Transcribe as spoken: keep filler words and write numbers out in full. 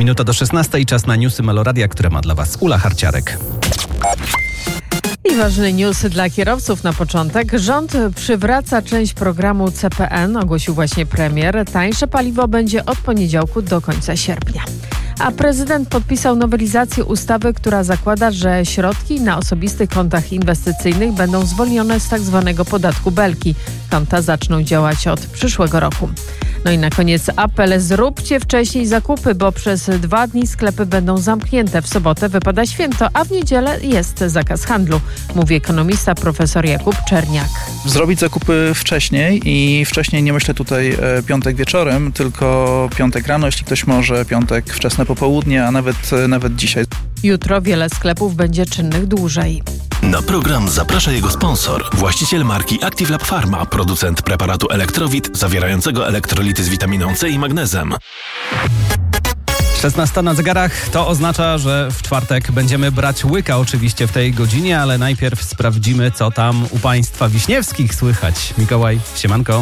Minuta do szesnastej, czas na newsy Meloradia, które ma dla Was Ula Harciarek. I ważny news dla kierowców na początek. Rząd przywraca część programu C P N, ogłosił właśnie premier. Tańsze paliwo będzie od poniedziałku do końca sierpnia. A prezydent podpisał nowelizację ustawy, która zakłada, że środki na osobistych kontach inwestycyjnych będą zwolnione z tak zwanego podatku Belki. Konta zaczną działać od przyszłego roku. No i na koniec apel: zróbcie wcześniej zakupy, bo przez dwa dni sklepy będą zamknięte. W sobotę wypada święto, a w niedzielę jest zakaz handlu, mówi ekonomista profesor Jakub Czerniak. Zrobić zakupy wcześniej i wcześniej nie myślę tutaj e, piątek wieczorem, tylko piątek rano, jeśli ktoś może, piątek wczesne popołudnie, a nawet, e, nawet dzisiaj. Jutro wiele sklepów będzie czynnych dłużej. Na program zaprasza jego sponsor, właściciel marki ActiveLab Pharma, producent preparatu Elektrowit zawierającego elektrolity z witaminą C i magnezem. szesnasta na zegarach, to oznacza, że w czwartek będziemy brać łyka oczywiście w tej godzinie, ale najpierw sprawdzimy, co tam u Państwa wiśniewskich słychać. Mikołaj, siemanko.